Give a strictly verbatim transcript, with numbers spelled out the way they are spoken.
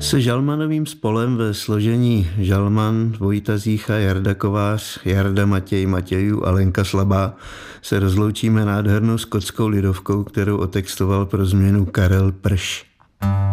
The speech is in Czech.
Se Žalmanovým spolem ve složení Žalman, Vojta Zícha, Jarda Kovář, Jarda Matěj Matějů a Lenka Slabá se rozloučíme nádhernou skotskou lidovkou, kterou otextoval pro změnu Karel Prš.